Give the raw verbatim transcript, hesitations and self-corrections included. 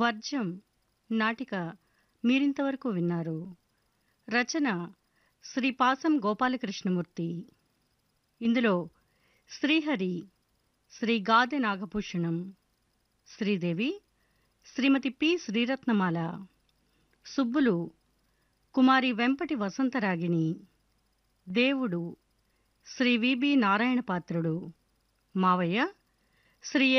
వర్జం నాటిక మీరింతవరకు విన్నారు. రచన శ్రీ పాసం గోపాలకృష్ణమూర్తి. ఇందులో శ్రీహరి శ్రీ గాదె నాగభూషణం, శ్రీదేవి శ్రీమతి పి శ్రీరత్నమాల, సుబ్బులు కుమారి వెంపటి వసంతరాగిణి, దేవుడు శ్రీ విబి నారాయణపాత్రుడు, మావయ్య శ్రీ